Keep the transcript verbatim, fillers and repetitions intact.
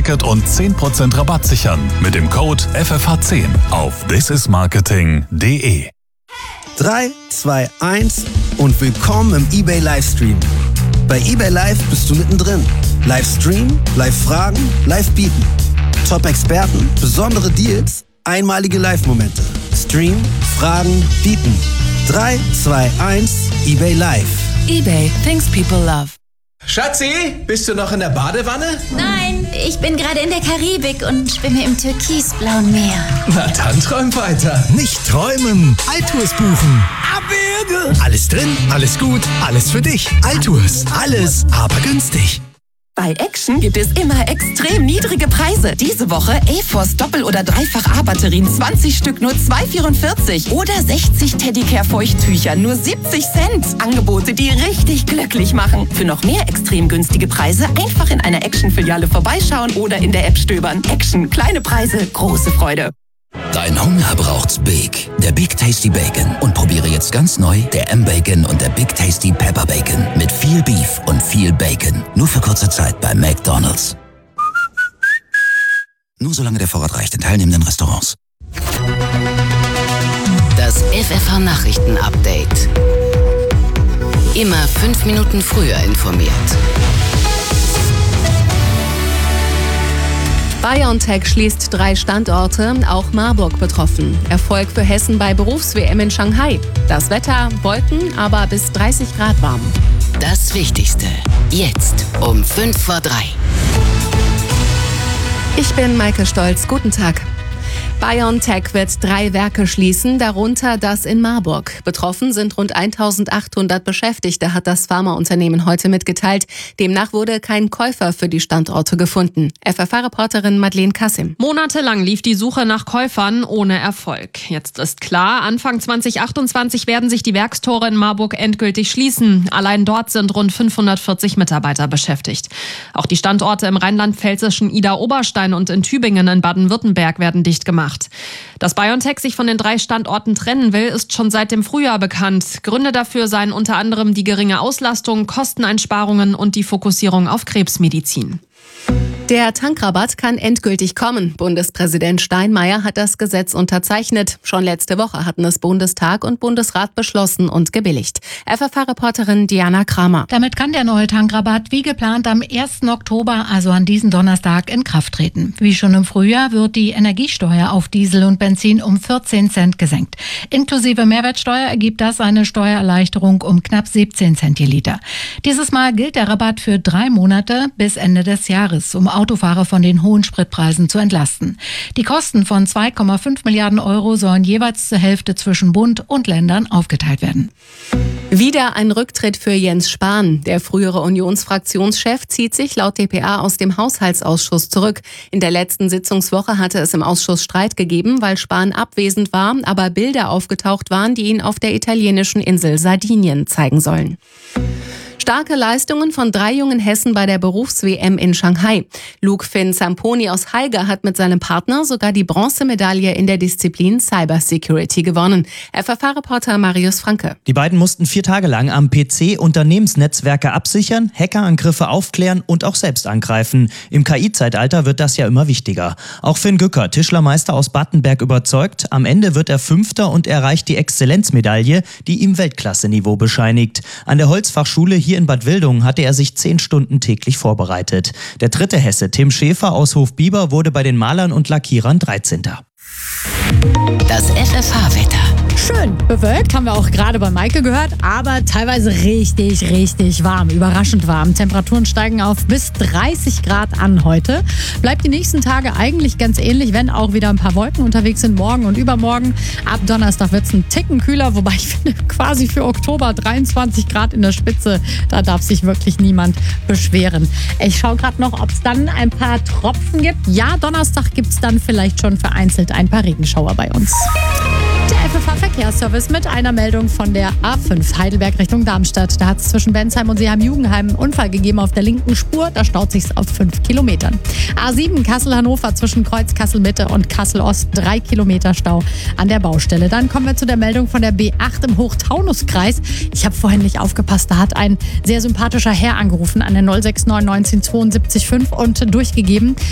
Ticket und zehn Prozent Rabatt sichern mit dem Code F F H zehn auf thisismarketing punkt de. drei, zwei, eins und willkommen im eBay Livestream. Bei eBay Live bist du mittendrin. Livestream, Live-Fragen, Live-Bieten. Top-Experten, besondere Deals, einmalige Live-Momente. Stream, Fragen, Bieten. drei, zwei, eins, eBay Live. eBay, things people love. Schatzi, bist du noch in der Badewanne? Nein, ich bin gerade in der Karibik und schwimme im türkisblauen Meer. Na dann träum weiter. Nicht träumen, Altours buchen. Abwürge. Alles drin, alles gut, alles für dich. Altours, alles, aber günstig. Bei Action gibt es immer extrem niedrige Preise. Diese Woche A-Force Doppel- oder Dreifach-A-Batterien zwanzig Stück nur zwei Euro vierundvierzig. Oder sechzig Teddicare-Feuchttücher nur siebzig Cent. Angebote, die richtig glücklich machen. Für noch mehr extrem günstige Preise einfach in einer Action-Filiale vorbeischauen oder in der App stöbern. Action, kleine Preise, große Freude. Dein Hunger braucht's Big, der Big Tasty Bacon. Und probiere jetzt ganz neu der M-Bacon und der Big Tasty Pepper Bacon. Mit viel Beef und viel Bacon. Nur für kurze Zeit bei McDonald's. Nur solange der Vorrat reicht in teilnehmenden Restaurants. Das F F H Nachrichten Update. Immer fünf Minuten früher informiert. BioNTech schließt drei Standorte, auch Marburg betroffen. Erfolg für Hessen bei Berufs-W M in Shanghai. Das Wetter, Wolken, aber bis dreißig Grad warm. Das Wichtigste, jetzt um fünf vor drei. Ich bin Maike Stolz, guten Tag. BioNTech wird drei Werke schließen, darunter das in Marburg. Betroffen sind rund eintausendachthundert Beschäftigte, hat das Pharmaunternehmen heute mitgeteilt. Demnach wurde kein Käufer für die Standorte gefunden. F F H-Reporterin Madeleine Kassim. Monatelang lief die Suche nach Käufern ohne Erfolg. Jetzt ist klar, Anfang zwanzig achtundzwanzig werden sich die Werkstore in Marburg endgültig schließen. Allein dort sind rund fünfhundertvierzig Mitarbeiter beschäftigt. Auch die Standorte im rheinland-pfälzischen Idar-Oberstein und in Tübingen in Baden-Württemberg werden dicht gemacht. Dass BioNTech sich von den drei Standorten trennen will, ist schon seit dem Frühjahr bekannt. Gründe dafür seien unter anderem die geringe Auslastung, Kosteneinsparungen und die Fokussierung auf Krebsmedizin. Der Tankrabatt kann endgültig kommen. Bundespräsident Steinmeier hat das Gesetz unterzeichnet. Schon letzte Woche hatten es Bundestag und Bundesrat beschlossen und gebilligt. F F H-Reporterin Diana Kramer. Damit kann der neue Tankrabatt wie geplant am ersten Oktober, also an diesem Donnerstag, in Kraft treten. Wie schon im Frühjahr wird die Energiesteuer auf Diesel und Benzin um vierzehn Cent gesenkt. Inklusive Mehrwertsteuer ergibt das eine Steuererleichterung um knapp siebzehn Cent je Liter. Dieses Mal gilt der Rabatt für drei Monate bis Ende des Jahres, um Autofahrer von den hohen Spritpreisen zu entlasten. Die Kosten von zwei Komma fünf Milliarden Euro sollen jeweils zur Hälfte zwischen Bund und Ländern aufgeteilt werden. Wieder ein Rücktritt für Jens Spahn. Der frühere Unionsfraktionschef zieht sich laut d p a aus dem Haushaltsausschuss zurück. In der letzten Sitzungswoche hatte es im Ausschuss Streit gegeben, weil Spahn abwesend war, aber Bilder aufgetaucht waren, die ihn auf der italienischen Insel Sardinien zeigen sollen. Starke Leistungen von drei jungen Hessen bei der Berufs-W M in Shanghai. Luke Finn Zamponi aus Haiger hat mit seinem Partner sogar die Bronzemedaille in der Disziplin Cybersecurity gewonnen. F F H-Reporter Marius Franke. Die beiden mussten vier Tage lang am P C Unternehmensnetzwerke absichern, Hackerangriffe aufklären und auch selbst angreifen. Im K I-Zeitalter wird das ja immer wichtiger. Auch Finn Gücker, Tischlermeister aus Battenberg, überzeugt. Am Ende wird er Fünfter und erreicht die Exzellenzmedaille, die ihm Weltklasse-Niveau bescheinigt. An der Holzfachschule hier in Bad Wildungen hatte er sich zehn Stunden täglich vorbereitet. Der dritte Hesse, Tim Schäfer aus Hofbieber, wurde bei den Malern und Lackierern dreizehnter Das F F H-Wetter. Schön bewölkt, haben wir auch gerade bei Maike gehört, aber teilweise richtig, richtig warm, überraschend warm. Temperaturen steigen auf bis dreißig Grad an heute. Bleibt die nächsten Tage eigentlich ganz ähnlich, wenn auch wieder ein paar Wolken unterwegs sind, morgen und übermorgen. Ab Donnerstag wird es ein Ticken kühler, wobei ich finde, quasi für Oktober dreiundzwanzig Grad in der Spitze, da darf sich wirklich niemand beschweren. Ich schaue gerade noch, ob es dann ein paar Tropfen gibt. Ja, Donnerstag gibt es dann vielleicht schon vereinzelt ein paar Regenschauer bei uns. Der F F H-Verkehrsservice mit einer Meldung von der A fünf Heidelberg Richtung Darmstadt. Da hat es zwischen Bensheim und Seeheim-Jugendheim einen Unfall gegeben auf der linken Spur. Da staut sich's auf fünf Kilometern. A sieben Kassel-Hannover zwischen Kreuz Kassel-Mitte und Kassel-Ost. Drei Kilometer Stau an der Baustelle. Dann kommen wir zu der Meldung von der B acht im Hochtaunuskreis. Ich habe vorhin nicht aufgepasst. Da hat ein sehr sympathischer Herr angerufen an der null sechs neun neunzehn zweiundsiebzig fünf und durchgegeben,